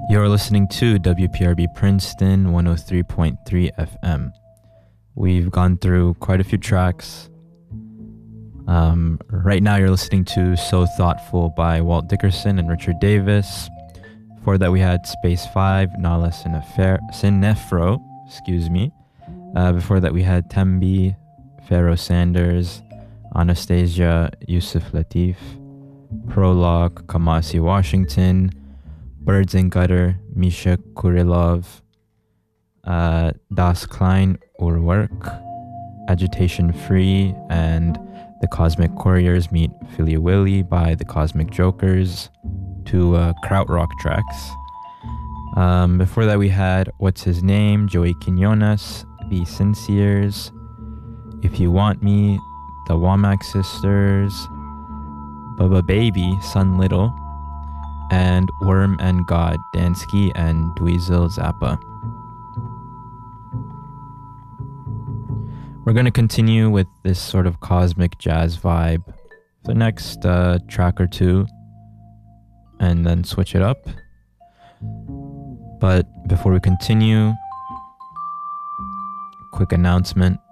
You're listening to WPRB Princeton 103.3 FM. We've gone through quite a few tracks. Right now you're listening to So Thoughtful by Walt Dickerson and Richard Davis. Before that we had Space 5, Nala Sinefro, Before that we had Tembi, Pharoah Sanders, Anastasia, Yusuf Latif, Prologue, Kamasi Washington, Birds and Gutter, Misha Kurilov, Das Klein Urwerk, Agitation Free, and The Cosmic Couriers meet Philly Willy by The Cosmic Jokers, two krautrock tracks. Before that we had What's His Name, Joey Quinones, The Sinceres, If You Want Me, The Womack Sisters, Bubba Baby, Sun Little, and Worm and God, Dansky and Dweezil Zappa. We're going to continue with this sort of cosmic jazz vibe for the next track or two, and then switch it up. But before we continue, quick announcement.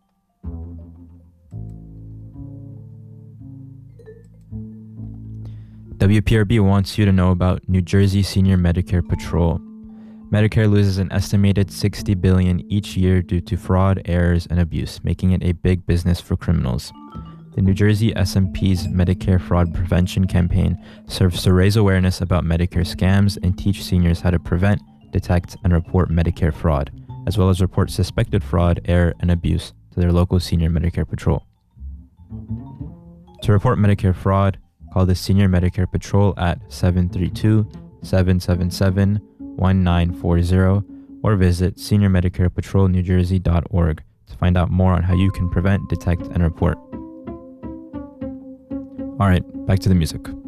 WPRB wants you to know about New Jersey Senior Medicare Patrol. Medicare loses an estimated $60 billion each year due to fraud, errors, and abuse, making it a big business for criminals. The New Jersey SMP's Medicare Fraud Prevention Campaign serves to raise awareness about Medicare scams and teach seniors how to prevent, detect, and report Medicare fraud, as well as report suspected fraud, error, and abuse to their local Senior Medicare Patrol. To report Medicare fraud, call the Senior Medicare Patrol at 732-777-1940 or visit seniormedicarepatrolnewjersey.org to find out more on how you can prevent, detect, and report. All right, back to the music.